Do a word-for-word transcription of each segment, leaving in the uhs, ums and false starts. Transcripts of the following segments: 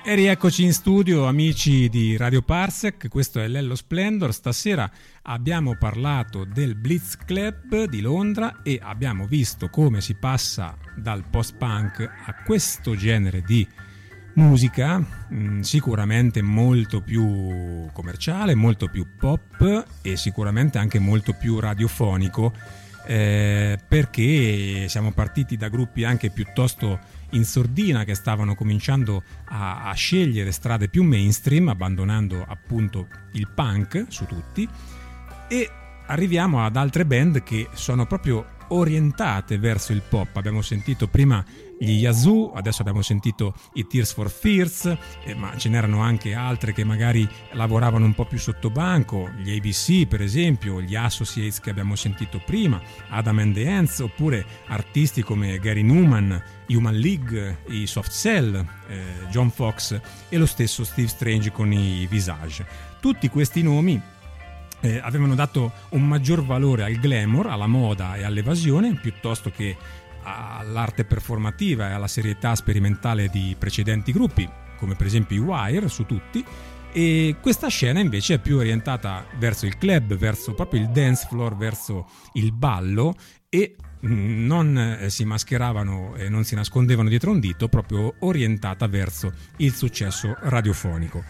E rieccoci in studio, amici di Radio Parsec, questo è Lello Splendor. Stasera abbiamo parlato del Blitz Club di Londra e abbiamo visto come si passa dal post-punk a questo genere di musica, mh, sicuramente molto più commerciale, molto più pop e sicuramente anche molto più radiofonico, eh, perché siamo partiti da gruppi anche piuttosto in sordina che stavano cominciando a, a scegliere strade più mainstream, abbandonando appunto il punk su tutti, e arriviamo ad altre band che sono proprio orientate verso il pop. Abbiamo sentito prima gli Yazoo, adesso abbiamo sentito i Tears for Fears, eh, ma ce n'erano anche altre che magari lavoravano un po' più sotto banco, gli A B C per esempio, gli Associates che abbiamo sentito prima, Adam and the Ants, oppure artisti come Gary Numan, Human League, i Soft Cell, eh, John Fox e lo stesso Steve Strange con i Visage. Tutti questi nomi Eh, avevano dato un maggior valore al glamour, alla moda e all'evasione, piuttosto che all'arte performativa e alla serietà sperimentale di precedenti gruppi, come per esempio i Wire su tutti, e questa scena invece è più orientata verso il club, verso proprio il dance floor, verso il ballo, e non eh, si mascheravano e non si nascondevano dietro un dito, proprio orientata verso il successo radiofonico.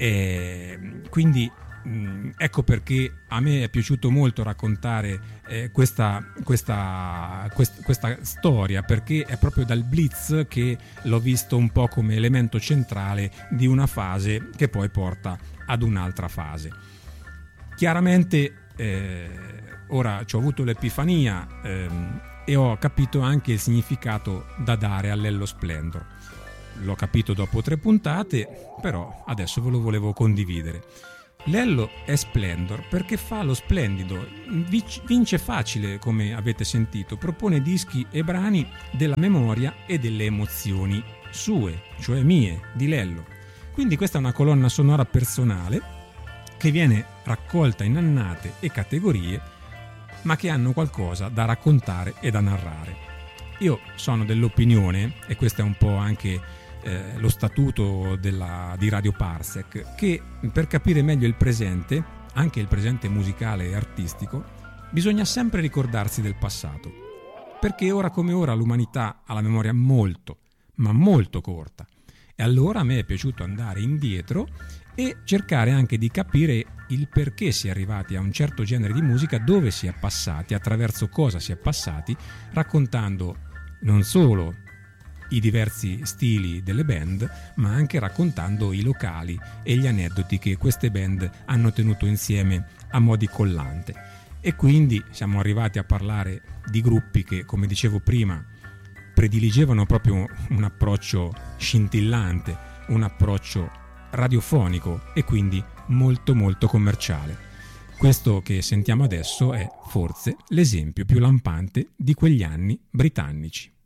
E quindi ecco perché a me è piaciuto molto raccontare eh, questa, questa, quest, questa storia, perché è proprio dal Blitz che l'ho visto un po' come elemento centrale di una fase che poi porta ad un'altra fase. Chiaramente eh, ora ci ho avuto l'epifania ehm, e ho capito anche il significato da dare a Lello Splendor. L'ho capito dopo tre puntate, però adesso ve lo volevo condividere. Lello è Splendor perché fa lo splendido, vince facile come avete sentito, propone dischi e brani della memoria e delle emozioni sue, cioè mie, di Lello. Quindi questa è una colonna sonora personale che viene raccolta in annate e categorie, ma che hanno qualcosa da raccontare e da narrare. Io sono dell'opinione, e questo è un po' anche Eh, lo statuto della, di Radio Parsec, che per capire meglio il presente, anche il presente musicale e artistico, bisogna sempre ricordarsi del passato, perché ora come ora l'umanità ha la memoria molto, ma molto corta, e allora a me è piaciuto andare indietro e cercare anche di capire il perché si è arrivati a un certo genere di musica, dove si è passati, attraverso cosa si è passati, raccontando non solo i diversi stili delle band, ma anche raccontando i locali e gli aneddoti che queste band hanno tenuto insieme a mo' di collante. E quindi siamo arrivati a parlare di gruppi che, come dicevo prima, prediligevano proprio un approccio scintillante, un approccio radiofonico e quindi molto molto commerciale. Questo che sentiamo adesso è forse l'esempio più lampante di quegli anni britannici.